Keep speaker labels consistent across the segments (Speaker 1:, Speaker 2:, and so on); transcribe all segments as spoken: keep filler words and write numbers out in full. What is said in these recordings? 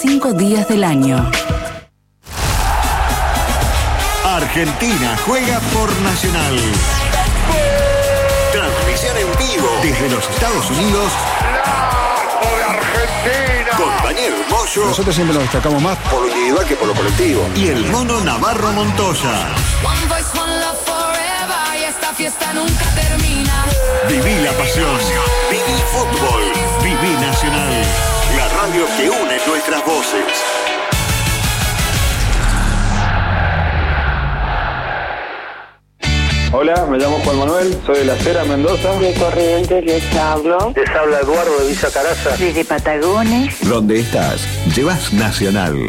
Speaker 1: Cinco días del año.
Speaker 2: Argentina juega por Nacional. Transmisión en vivo desde los Estados Unidos.
Speaker 3: ¡La de Argentina!
Speaker 2: Compañero Moyo.
Speaker 4: Nosotros siempre nos destacamos más por lo individual que por lo colectivo.
Speaker 2: Y el mono Navarro Montoya.
Speaker 5: One voice, one love forever. Y esta fiesta nunca termina.
Speaker 2: Viví la pasión. Viví fútbol. Viví Nacional. La radio que une nuestras voces.
Speaker 6: Hola, me llamo Juan Manuel, soy de La Cera, Mendoza.
Speaker 7: De Corrientes les hablo.
Speaker 6: Les habla Eduardo de Villa Caraza.
Speaker 7: Desde Patagones.
Speaker 2: Donde estás, llevas Nacional.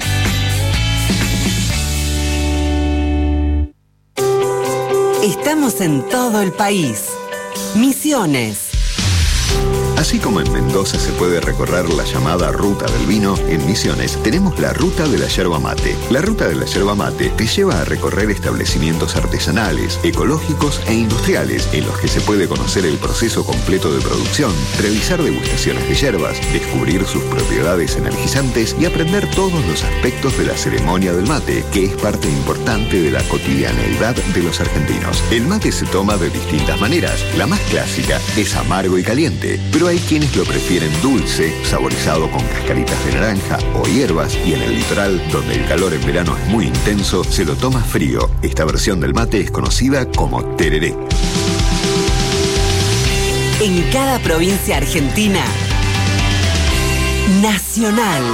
Speaker 1: Estamos en todo el país. Misiones.
Speaker 2: Así como en Mendoza se puede recorrer la llamada Ruta del Vino, en Misiones tenemos la Ruta de la Yerba Mate. La Ruta de la Yerba Mate te lleva a recorrer establecimientos artesanales, ecológicos e industriales, en los que se puede conocer el proceso completo de producción, realizar degustaciones de yerbas, descubrir sus propiedades energizantes y aprender todos los aspectos de la ceremonia del mate, que es parte importante de la cotidianeidad de los argentinos. El mate se toma de distintas maneras. La más clásica es amargo y caliente, pero hay quienes lo prefieren dulce, saborizado con cascaritas de naranja o hierbas, y en el litoral, donde el calor en verano es muy intenso, se lo toma frío. Esta versión del mate es conocida como tereré.
Speaker 1: En cada provincia argentina, Nacional.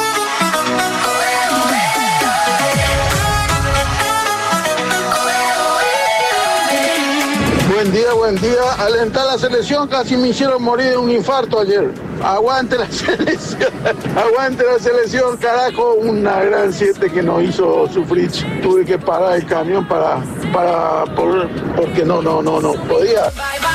Speaker 8: Buen día, buen día. Alentar la selección, casi me hicieron morir de un infarto ayer. Aguante la selección, aguante la selección, carajo. Una gran siete que nos hizo sufrir. Tuve que parar el camión para, para, por, porque no, no, no, no podía.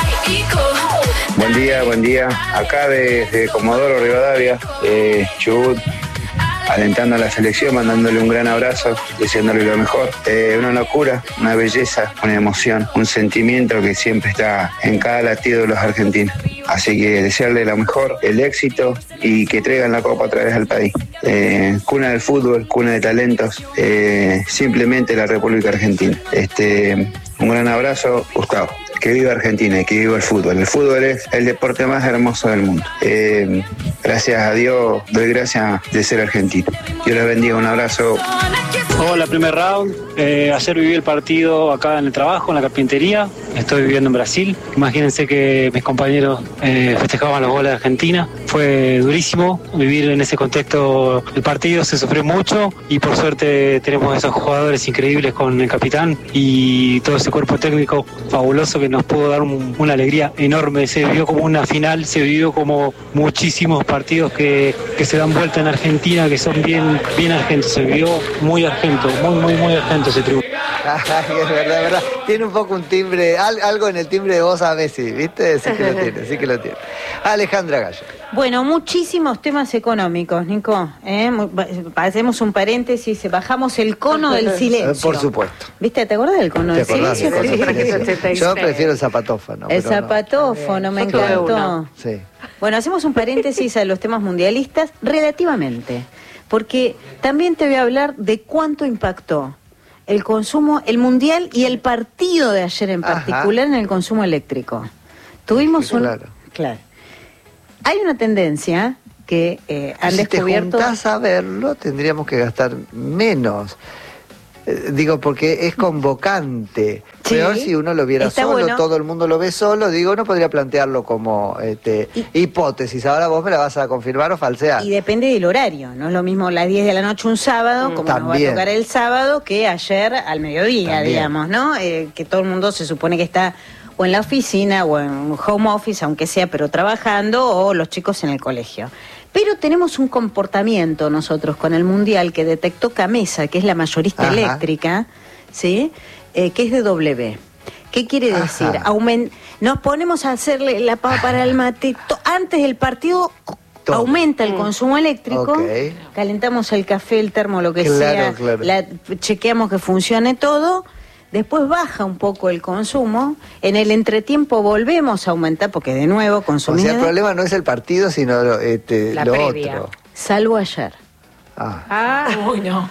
Speaker 6: Buen día, buen día. Acá desde Comodoro Rivadavia, eh, Chubut, alentando a la selección, mandándole un gran abrazo, deseándole lo mejor. Eh, una locura, una belleza, una emoción, un sentimiento que siempre está en cada latido de los argentinos. Así que desearle lo mejor, el éxito y que traigan la copa otra vez al país. Eh, cuna del fútbol, cuna de talentos, eh, simplemente la República Argentina. Este, un gran abrazo, Gustavo. Que viva Argentina y que viva el fútbol. El fútbol es el deporte más hermoso del mundo. Eh, gracias a Dios, doy gracias de ser argentino. Dios les bendiga, un abrazo.
Speaker 9: Hola, primer round. Eh, ayer viví el partido acá en el trabajo, en la carpintería. Estoy viviendo en Brasil. Imagínense que mis compañeros eh, festejaban los goles de Argentina. Fue durísimo vivir en ese contexto. El partido se sufrió mucho y por suerte tenemos esos jugadores increíbles con el capitán y todo ese cuerpo técnico fabuloso que nos pudo dar un, una alegría enorme. Se vivió como una final, se vivió como muchísimos partidos que, que se dan vuelta en Argentina, que son bien, bien argentos. Se vivió muy argento, muy, muy, muy argento ese triunfo.
Speaker 10: Ay, es verdad, es verdad. Tiene un poco un timbre, al, algo en el timbre de voz a Messi, ¿viste? Sí que lo tiene, sí que lo tiene. Alejandra Gallo.
Speaker 11: Bueno, muchísimos temas económicos, Nico. ¿eh? Hacemos un paréntesis, bajamos el cono del silencio.
Speaker 10: Por supuesto.
Speaker 11: ¿Viste? ¿Te acordás del cono del silencio?
Speaker 10: Sí, yo prefiero el zapatófono.
Speaker 11: El zapatófono, no. me encantó.
Speaker 10: Sí.
Speaker 11: Bueno, hacemos un paréntesis a los temas mundialistas relativamente, porque también te voy a hablar de cuánto impactó el consumo, el mundial y el partido de ayer en particular. Ajá. En el consumo eléctrico. Tuvimos sí, un... Claro. claro. Hay una tendencia que eh, han
Speaker 10: si
Speaker 11: descubierto...
Speaker 10: Si te juntás a verlo, tendríamos que gastar menos. Eh, digo, porque es convocante. Sí, peor si uno lo viera solo, bueno. Todo el mundo lo ve solo. Digo, uno podría plantearlo como este, y, hipótesis. Ahora vos me la vas a confirmar o falsear.
Speaker 11: Y depende del horario. No es lo mismo las diez de la noche un sábado, mm, como también. Nos va a tocar el sábado, que ayer al mediodía, también. Digamos, ¿no? Eh, que todo el mundo se supone que está... o en la oficina, o en home office, aunque sea, pero trabajando, o los chicos en el colegio. Pero tenemos un comportamiento nosotros con el Mundial que detectó Camesa, que es la mayorista Ajá. eléctrica, ¿sí? Eh, que es de W. ¿Qué quiere decir? Aument- Nos ponemos a hacerle la pava para el mate. Antes del partido... Todo. Aumenta el consumo eléctrico, okay. Calentamos el café, el termo, lo que claro, sea, claro. La, chequeamos que funcione todo... Después baja un poco el consumo, en el entretiempo volvemos a aumentar, porque de nuevo consumimos...
Speaker 10: O sea, el problema no es el partido, sino este,
Speaker 11: la
Speaker 10: lo
Speaker 11: previa.
Speaker 10: Otro.
Speaker 11: Salvo ayer.
Speaker 10: Ah.
Speaker 11: ah.
Speaker 12: Uy, no.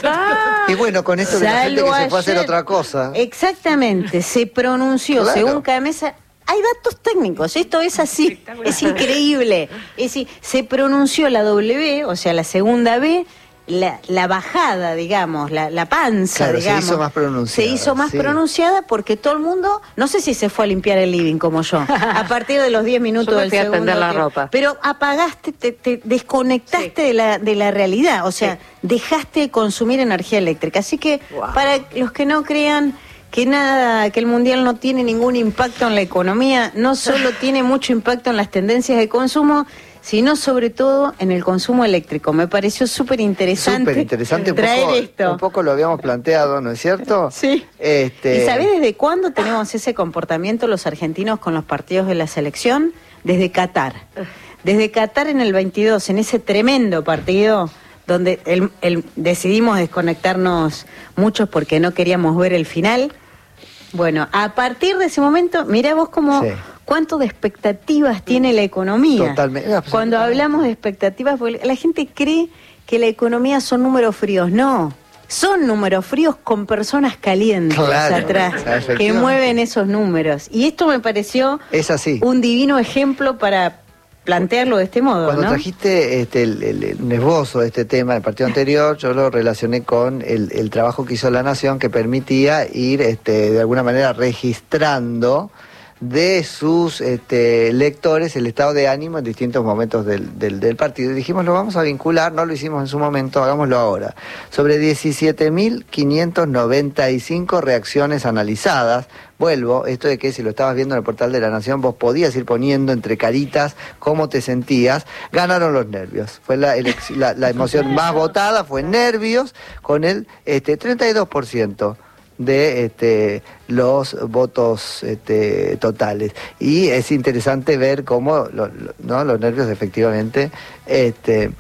Speaker 10: Ah. Y bueno, con esto de la gente que se fue a hacer otra cosa.
Speaker 11: Exactamente, se pronunció, claro, según cada mesa. Hay datos técnicos, esto es así, es increíble. Es decir, se pronunció la W, o sea, la segunda B, la, la bajada, digamos, la, la panza,
Speaker 10: claro,
Speaker 11: digamos.
Speaker 10: se hizo más pronunciada.
Speaker 11: Se hizo más
Speaker 10: sí.
Speaker 11: pronunciada porque todo el mundo, no sé si se fue a limpiar el living como yo, a partir de los diez minutos del segundo.
Speaker 12: Yo me fui a tender la ropa.
Speaker 11: Pero apagaste, te, te desconectaste sí. de, la, de la realidad, o sea, sí. dejaste de consumir energía eléctrica. Así que, wow. para los que no crean que nada, que el mundial no tiene ningún impacto en la economía, no solo tiene mucho impacto en las tendencias de consumo, sino sobre todo en el consumo eléctrico. Me pareció súper interesante,
Speaker 10: súper interesante
Speaker 11: traer
Speaker 10: un poco,
Speaker 11: esto.
Speaker 10: Un poco lo habíamos planteado, ¿no es cierto?
Speaker 11: Sí.
Speaker 10: Este...
Speaker 11: ¿Y sabés desde cuándo tenemos ese comportamiento los argentinos con los partidos de la selección? Desde Qatar. Desde Qatar en el veintidós, en ese tremendo partido donde el, el, decidimos desconectarnos muchos porque no queríamos ver el final. Bueno, a partir de ese momento, mirá vos cómo... Sí. ¿Cuánto de expectativas tiene la economía?
Speaker 10: Totalmente.
Speaker 11: Cuando hablamos de expectativas, la gente cree que la economía son números fríos. No, son números fríos con personas calientes
Speaker 10: claro,
Speaker 11: atrás que mueven esos números. Y esto me pareció
Speaker 10: es así.
Speaker 11: Un divino ejemplo para plantearlo de este modo.
Speaker 10: Cuando
Speaker 11: ¿no?
Speaker 10: trajiste este, el, el, el esbozo de este tema del partido anterior, yo lo relacioné con el, el trabajo que hizo La Nación, que permitía ir este, de alguna manera registrando de sus este, lectores el estado de ánimo en distintos momentos del, del, del partido. Y dijimos, lo vamos a vincular, no lo hicimos en su momento, hagámoslo ahora. Sobre diecisiete mil quinientas noventa y cinco reacciones analizadas. Vuelvo, esto de que si lo estabas viendo en el portal de La Nación, vos podías ir poniendo entre caritas cómo te sentías. Ganaron los nervios. Fue la, la, la emoción más votada, fue nervios, con el este, treinta y dos por ciento. De este, los votos este, totales. Y es interesante ver cómo lo, lo, ¿no? los nervios efectivamente... Este,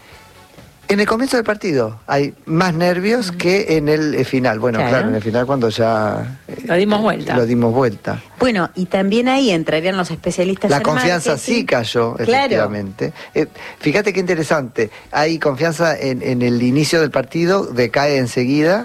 Speaker 10: en el comienzo del partido hay más nervios que en el final. Bueno, claro, claro en el final cuando ya...
Speaker 12: Eh, lo dimos vuelta.
Speaker 10: Lo dimos vuelta.
Speaker 11: Bueno, y también ahí entrarían los especialistas
Speaker 10: La
Speaker 11: en
Speaker 10: confianza
Speaker 11: marketing.
Speaker 10: Sí cayó,
Speaker 11: claro.
Speaker 10: efectivamente. Eh, fíjate qué interesante. Hay confianza en, en el inicio del partido, decae enseguida.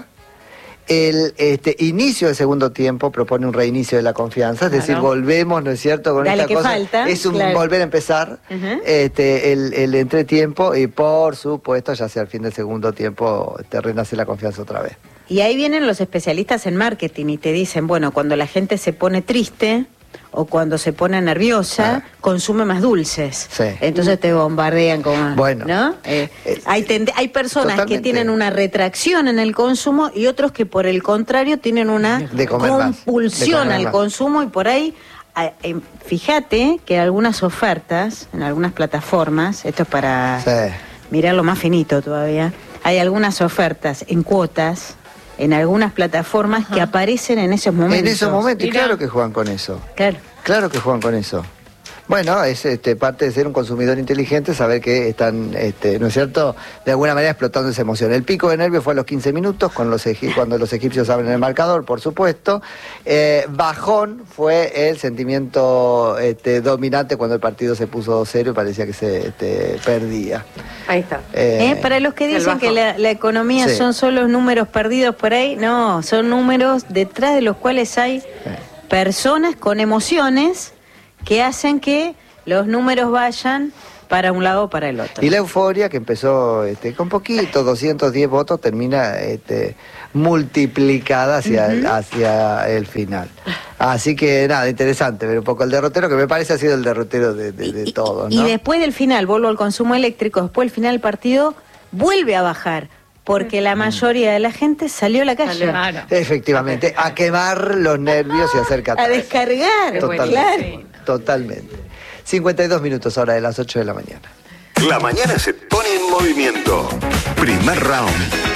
Speaker 10: El este, inicio del segundo tiempo propone un reinicio de la confianza, es claro. decir, volvemos, ¿no es cierto?, con
Speaker 11: Dale
Speaker 10: esta
Speaker 11: que
Speaker 10: cosa.
Speaker 11: Falta,
Speaker 10: es un
Speaker 11: claro.
Speaker 10: volver a empezar uh-huh. este, el, el entretiempo y por supuesto, ya sea al fin del segundo tiempo, te renace la confianza otra vez.
Speaker 11: Y ahí vienen los especialistas en marketing y te dicen, bueno, cuando la gente se pone triste o cuando se pone nerviosa, ah. consume más dulces.
Speaker 10: Sí.
Speaker 11: Entonces te bombardean con...
Speaker 10: Bueno.
Speaker 11: ¿no? Eh, eh, hay, tende- hay personas
Speaker 10: totalmente.
Speaker 11: que tienen una retracción en el consumo y otros que por el contrario tienen una
Speaker 10: de
Speaker 11: compulsión al
Speaker 10: más.
Speaker 11: consumo y por ahí... Eh, fíjate que algunas ofertas en algunas plataformas, esto es para
Speaker 10: sí.
Speaker 11: mirarlo más finito todavía, hay algunas ofertas en cuotas en algunas plataformas Ajá. que aparecen en esos momentos.
Speaker 10: En esos momentos, y claro que juegan con eso.
Speaker 11: Claro.
Speaker 10: Claro que juegan con eso. Bueno, es este, parte de ser un consumidor inteligente, saber que están, este, ¿no es cierto?, de alguna manera explotando esa emoción. El pico de nervios fue a los quince minutos, con los egi- cuando los egipcios abren el marcador, por supuesto. Eh, bajón fue el sentimiento este, dominante cuando el partido se puso dos cero y parecía que se este, perdía.
Speaker 12: Ahí está.
Speaker 11: Eh, eh, para los que dicen que la, la economía
Speaker 10: sí.
Speaker 11: son solo números perdidos por ahí, no, son números detrás de los cuales hay sí. personas con emociones que hacen que los números vayan para un lado o para el otro.
Speaker 10: Y la euforia que empezó este, con poquito, doscientos diez votos, termina este, multiplicada hacia, uh-huh. hacia el final. Así que nada, interesante ver un poco el derrotero, que me parece ha sido el derrotero de, de, de
Speaker 11: y,
Speaker 10: todos, ¿no?
Speaker 11: Y después del final, vuelvo al consumo eléctrico, después del final del partido, vuelve a bajar. Porque la mayoría de la gente salió a la calle.
Speaker 12: Claro.
Speaker 10: Efectivamente, a quemar los nervios y hacer catarsis.
Speaker 11: A descargar,
Speaker 10: Totalmente.
Speaker 11: claro.
Speaker 10: Totalmente. cincuenta y dos minutos ahora de las ocho de la mañana.
Speaker 2: La mañana se pone en movimiento. Primer round.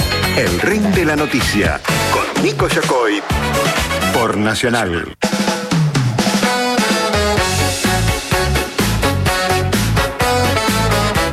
Speaker 2: El ring de la noticia. Con Nico Yacoy. Por Nacional.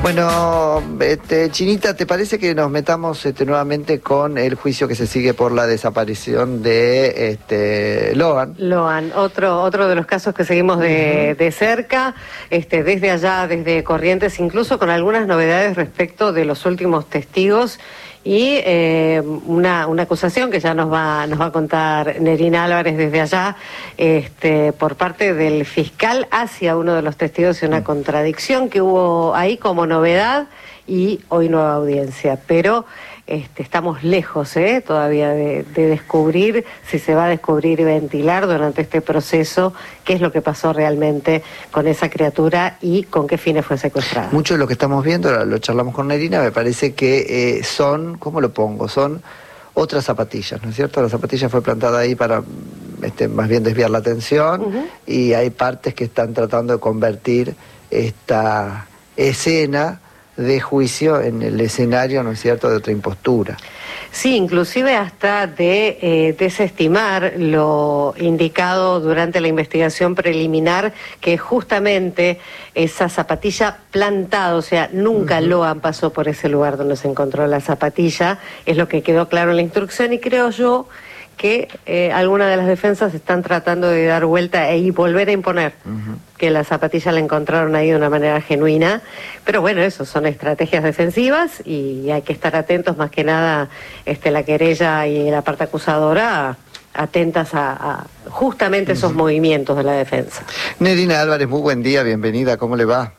Speaker 10: Bueno, este, Chinita, ¿te parece que nos metamos este, nuevamente con el juicio que se sigue por la desaparición de este, Loan?
Speaker 12: Loan, otro otro de los casos que seguimos de, de cerca, este, desde allá, desde Corrientes, incluso con algunas novedades respecto de los últimos testigos y eh, una, una acusación que ya nos va nos va a contar Nerina Álvarez desde allá, este, por parte del fiscal hacia uno de los testigos y una contradicción que hubo ahí como novedad y hoy nueva audiencia, pero este, estamos lejos ¿eh? todavía de, de descubrir si se va a descubrir y ventilar durante este proceso qué es lo que pasó realmente con esa criatura y con qué fines fue secuestrada.
Speaker 10: Mucho de lo que estamos viendo, lo charlamos con Nerina, me parece que eh, son, ¿cómo lo pongo? Son otras zapatillas, ¿no es cierto? La zapatilla fue plantada ahí para este, más bien desviar la atención uh-huh. y hay partes que están tratando de convertir esta escena de juicio en el escenario, ¿no es cierto?, de otra impostura.
Speaker 12: Sí, inclusive hasta de eh, desestimar lo indicado durante la investigación preliminar, que justamente esa zapatilla plantada, o sea, nunca uh-huh. Loan pasó por ese lugar donde se encontró la zapatilla, es lo que quedó claro en la instrucción, y creo yo que eh, algunas de las defensas están tratando de dar vuelta y volver a imponer uh-huh. que la zapatilla la encontraron ahí de una manera genuina, pero bueno, eso son estrategias defensivas y hay que estar atentos, más que nada este, la querella y la parte acusadora atentas a, a justamente uh-huh. esos movimientos de la defensa.
Speaker 10: Nerina Álvarez, muy buen día, bienvenida, ¿cómo le va?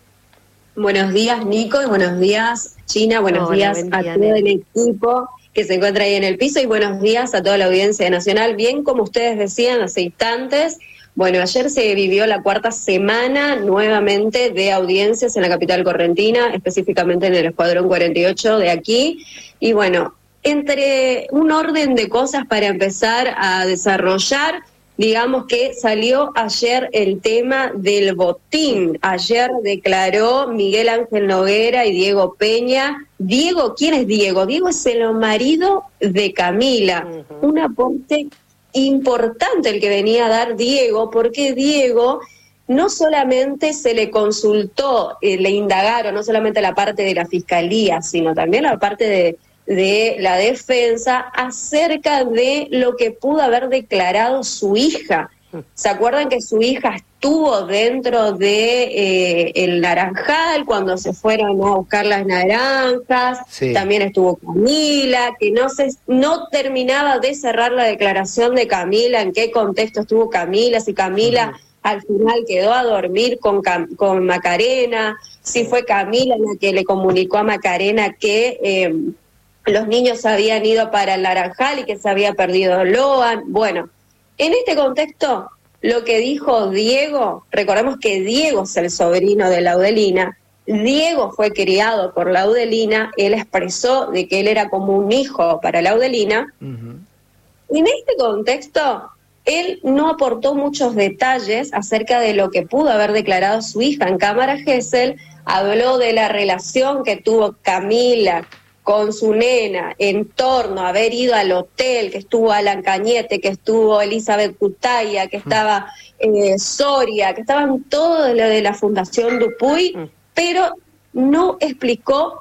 Speaker 13: Buenos días, Nico, y buenos días, China, buenos Hola, días día, a todo Nel. el equipo que se encuentra ahí en el piso, y buenos días a toda la audiencia nacional. Bien, como ustedes decían hace instantes, bueno, ayer se vivió la cuarta semana nuevamente de audiencias en la capital correntina, específicamente en el Escuadrón cuarenta y ocho de aquí, y bueno, entre un orden de cosas para empezar a desarrollar, digamos que salió ayer el tema del botín. Ayer declaró Miguel Ángel Noguera y Diego Peña. Diego, ¿quién es Diego? Diego es el marido de Camila. Uh-huh. Un aporte importante el que venía a dar Diego, porque Diego no solamente se le consultó, eh, le indagaron, no solamente la parte de la fiscalía, sino también la parte de de la defensa acerca de lo que pudo haber declarado su hija. ¿Se acuerdan que su hija estuvo dentro de eh, el Naranjal cuando se fueron a buscar las naranjas? Sí. También estuvo Camila, que no se no terminaba de cerrar la declaración de Camila, en qué contexto estuvo Camila, si Camila uh-huh. al final quedó a dormir con, con Macarena, si fue Camila la que le comunicó a Macarena que eh, los niños habían ido para el Naranjal y que se había perdido Loan. Bueno, en este contexto, lo que dijo Diego, recordemos que Diego es el sobrino de Laudelina, Diego fue criado por Laudelina, él expresó de que él era como un hijo para Laudelina. Uh-huh. En este contexto, él no aportó muchos detalles acerca de lo que pudo haber declarado su hija en cámara Gesell, habló de la relación que tuvo Camila con su nena, en torno a haber ido al hotel, que estuvo Alan Cañete, que estuvo Elizabeth Cutaya, que estaba eh, Soria, que estaban todos lo de la Fundación Dupuy, pero no explicó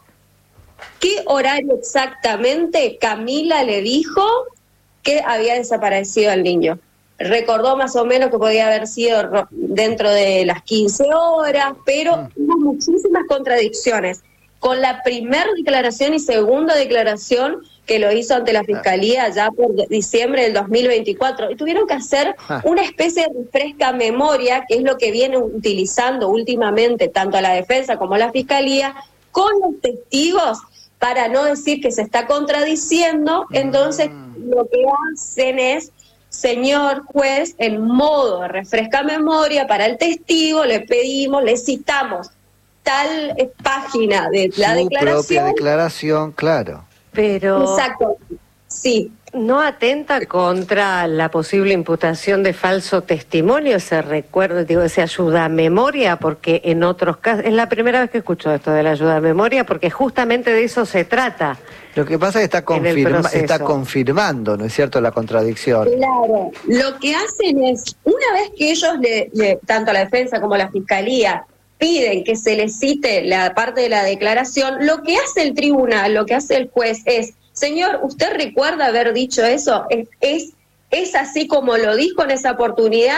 Speaker 13: qué horario exactamente Camila le dijo que había desaparecido el niño. Recordó más o menos que podía haber sido dentro de las quince horas, pero hubo muchísimas contradicciones con la primera declaración y segunda declaración que lo hizo ante la Fiscalía ya por diciembre del dos mil veinticuatro. Y tuvieron que hacer una especie de refresca memoria, que es lo que viene utilizando últimamente tanto la defensa como la Fiscalía, con los testigos, para no decir que se está contradiciendo. Entonces, lo que hacen es, señor juez, en modo de refresca memoria para el testigo, le pedimos, le citamos tal eh, página de la
Speaker 10: Su
Speaker 13: declaración.
Speaker 10: propia declaración, claro.
Speaker 12: Pero
Speaker 13: exacto, sí.
Speaker 12: ¿No atenta contra la posible imputación de falso testimonio ese recuerdo, digo, ese ayuda a memoria? Porque en otros casos, es la primera vez que escucho esto de la ayuda a memoria, porque justamente de eso se trata.
Speaker 10: Lo que pasa es que está, confirma, está confirmando, ¿no es cierto?, la contradicción.
Speaker 13: Claro, lo que hacen es, una vez que ellos, le, le, tanto la defensa como la fiscalía, piden que se les cite la parte de la declaración, lo que hace el tribunal, lo que hace el juez es, señor, ¿usted recuerda haber dicho eso? ¿Es, es, es así como lo dijo en esa oportunidad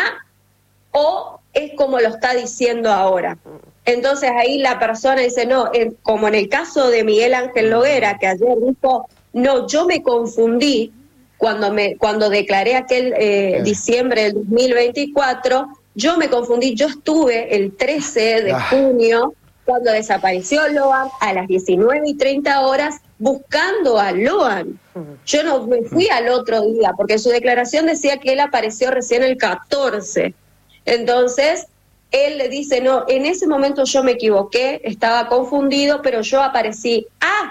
Speaker 13: o es como lo está diciendo ahora? Entonces ahí la persona dice, no, en, como en el caso de Miguel Ángel Noguera, que ayer dijo, no, yo me confundí cuando, me, cuando declaré aquel eh, diciembre del dos mil veinticuatro, yo me confundí, yo estuve el trece de junio, cuando desapareció Loan, a las diecinueve y treinta horas, buscando a Loan. Yo no me fui al otro día, porque su declaración decía que él apareció recién el catorce. Entonces, él le dice, no, en ese momento yo me equivoqué, estaba confundido, pero yo aparecí a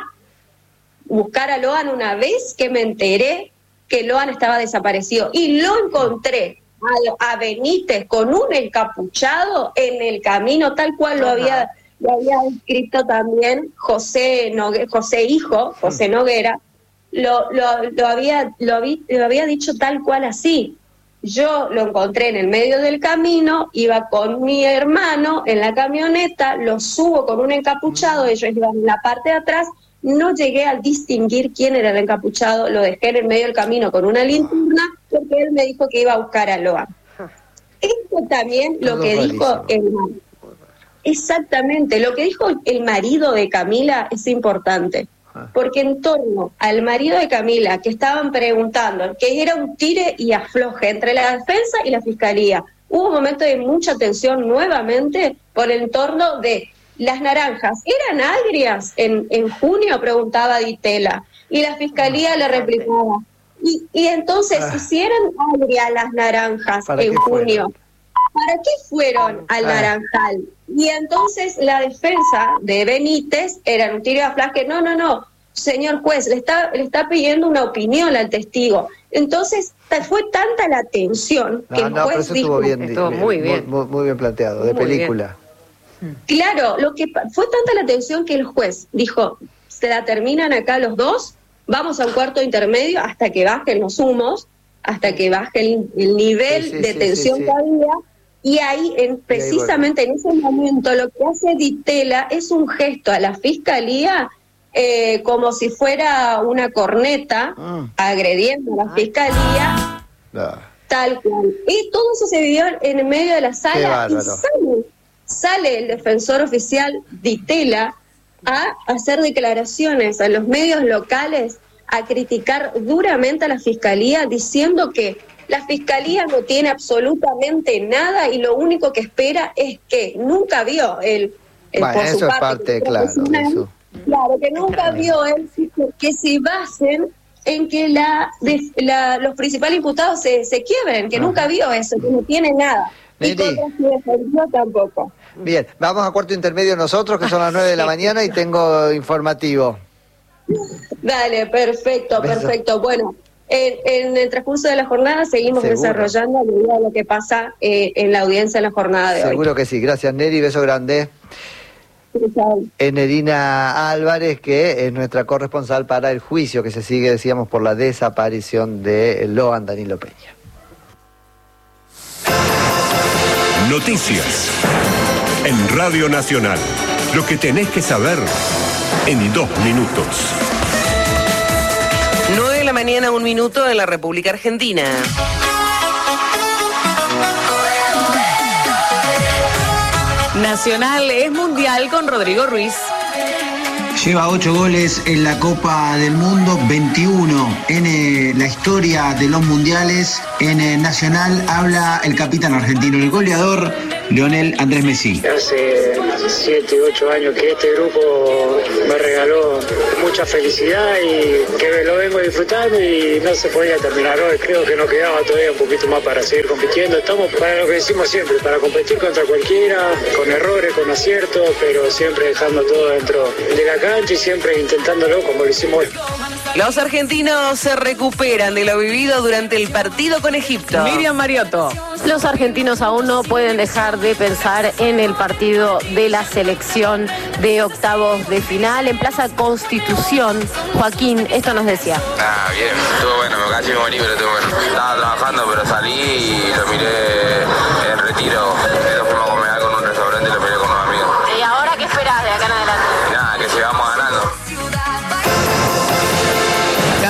Speaker 13: buscar a Loan una vez que me enteré que Loan estaba desaparecido. Y lo encontré a Benítez con un encapuchado en el camino, tal cual lo había, lo había escrito también José Nogue, José Hijo, José Noguera, lo, lo, lo, había, lo, había, lo había dicho tal cual así. Yo lo encontré en el medio del camino, iba con mi hermano en la camioneta, lo subo con un encapuchado, ellos iban en la parte de atrás, no llegué a distinguir quién era el encapuchado, lo dejé en el medio del camino con una linterna, porque él me dijo que iba a buscar a Loan. Esto también lo que dijo el marido. Exactamente, lo que dijo el marido de Camila es importante, porque en torno al marido de Camila, que estaban preguntando, que era un tire y afloje entre la defensa y la fiscalía, hubo un momento de mucha tensión nuevamente por el entorno de las naranjas. ¿Eran agrias en, en junio? Preguntaba Ditela. Y la fiscalía le replicaba. Y, y entonces, ah. si eran agrias las naranjas en junio, fueron? ¿para qué fueron al ah. naranjal? Y entonces la defensa de Benítez era un tiro de aflaje. No, no, no, señor juez, le está, le está pidiendo una opinión al testigo. Entonces, fue tanta la tensión que no, el
Speaker 10: no,
Speaker 13: juez
Speaker 10: pero eso
Speaker 13: dijo...
Speaker 10: Estuvo bien, estuvo muy bien. Muy, muy bien planteado, de muy película. Bien.
Speaker 13: Claro, lo que fue tanta la tensión que el juez dijo, se la terminan acá los dos, vamos a un cuarto intermedio hasta que bajen los humos, hasta que baje el, el nivel sí, sí, de sí, tensión sí, sí. que había, y ahí, en, precisamente ahí, bueno. en ese momento, lo que hace Ditela es un gesto a la fiscalía eh, como si fuera una corneta, mm. agrediendo a la fiscalía, no. tal cual. Y todo eso se vivió en el medio de la sala, y sale, sale el defensor oficial Ditela a hacer declaraciones a los medios locales, a criticar duramente a la fiscalía, diciendo que la fiscalía no tiene absolutamente nada y lo único que espera es que nunca vio él, él
Speaker 10: bueno,
Speaker 13: por
Speaker 10: eso
Speaker 13: su
Speaker 10: es
Speaker 13: parte,
Speaker 10: parte, claro, eso.
Speaker 13: claro, que nunca vio él que se basen en que la, de, la los principales imputados se, se quiebren, que Ajá. nunca vio eso, que no tiene nada. Y contra su defendió tampoco.
Speaker 10: Bien, vamos a cuarto intermedio nosotros, que son las nueve de la mañana y tengo informativo.
Speaker 13: Dale, perfecto, Beso. perfecto. Bueno, en, en el transcurso de la jornada seguimos Seguro. desarrollando lo que pasa eh, en la audiencia en la jornada de
Speaker 10: Seguro
Speaker 13: hoy.
Speaker 10: Seguro que sí. Gracias, Neri. Beso grande. Nerina Álvarez, que es nuestra corresponsal para el juicio que se sigue, decíamos, por la desaparición de Loan Danilo Peña.
Speaker 14: Noticias en Radio Nacional. Lo que tenés que saber en dos minutos.
Speaker 1: nueve de la mañana, un minuto en la República Argentina. Nacional es mundial con Rodrigo Ruiz.
Speaker 15: Lleva ocho goles en la Copa del Mundo, veintiuno en eh, la historia de los mundiales. En eh, Nacional habla el capitán argentino, el goleador Lionel Andrés Messi.
Speaker 16: Hace siete, ocho años que este grupo me regaló mucha felicidad y que lo vengo disfrutando y no se podía terminar hoy. Creo que nos quedaba todavía un poquito más para seguir compitiendo. Estamos para lo que decimos siempre, para competir contra cualquiera, con errores, con aciertos, pero siempre dejando todo dentro de la cancha y siempre intentándolo como lo hicimos hoy.
Speaker 1: Los argentinos se recuperan de lo vivido durante el partido con Egipto. Miriam Mariotto.
Speaker 12: Los argentinos aún no pueden dejar de pensar en el partido de la selección de octavos de final en Plaza Constitución. Joaquín, esto nos decía.
Speaker 17: Ah, bien, estuvo bueno, casi me morí, pero estuvo bueno. Estaba trabajando, pero salí y lo miré en retiro. Después fuimos a comer algo en un restaurante y lo miré con unos amigos.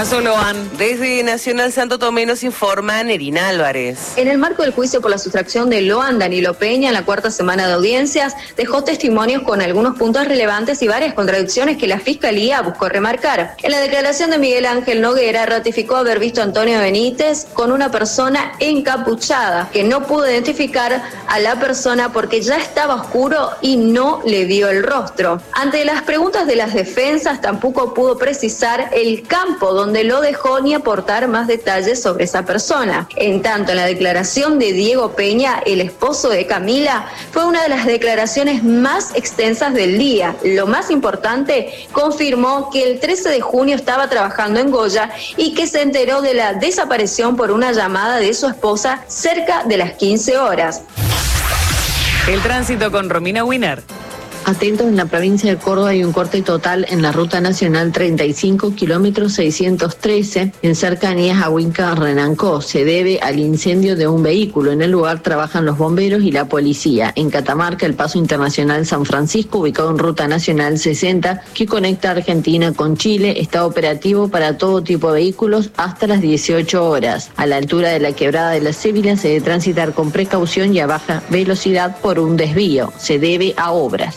Speaker 1: Caso Loan. Desde Nacional Santo Tomé nos informa Nerín Álvarez.
Speaker 13: En el marco del juicio por la sustracción de Loan, Danilo Peña, en la cuarta semana de audiencias, dejó testimonios con algunos puntos relevantes y varias contradicciones que la Fiscalía buscó remarcar. En la declaración de Miguel Ángel Noguera, ratificó haber visto a Antonio Benítez con una persona encapuchada, que no pudo identificar a la persona porque ya estaba oscuro y no le vio el rostro. Ante las preguntas de las defensas, tampoco pudo precisar el campo donde lo dejó ni aportar más detalles sobre esa persona. En tanto, en la declaración de Diego Peña, el esposo de Camila, fue una de las declaraciones más extensas del día. Lo más importante, confirmó que el trece de junio estaba trabajando en Goya y que se enteró de la desaparición por una llamada de su esposa cerca de las quince horas.
Speaker 1: El tránsito con Romina Winer.
Speaker 18: Atentos, en la provincia de Córdoba hay un corte total en la ruta nacional treinta y cinco, kilómetros seiscientos trece, en cercanías a Huinca, Renancó. Se debe al incendio de un vehículo. En el lugar trabajan los bomberos y la policía. En Catamarca, el paso internacional San Francisco, ubicado en ruta nacional sesenta, que conecta Argentina con Chile, está operativo para todo tipo de vehículos hasta las dieciocho horas. A la altura de la quebrada de la Cébila se debe transitar con precaución y a baja velocidad por un desvío. Se debe a obras.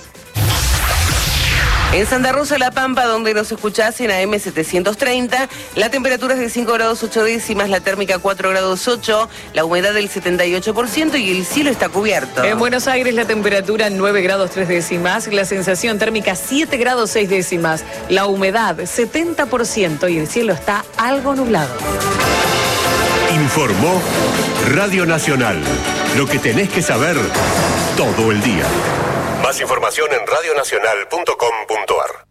Speaker 1: En Santa Rosa, La Pampa, donde nos escuchás en A M setecientos treinta, la temperatura es de cinco grados ocho décimas, la térmica cuatro grados ocho, la humedad del setenta y ocho por ciento y el cielo está cubierto.
Speaker 19: En Buenos Aires la temperatura nueve grados tres décimas, la sensación térmica siete grados seis décimas, la humedad setenta por ciento y el cielo está algo nublado.
Speaker 14: Informó Radio Nacional. Lo que tenés que saber todo el día. Más información en radionacional punto com punto ar.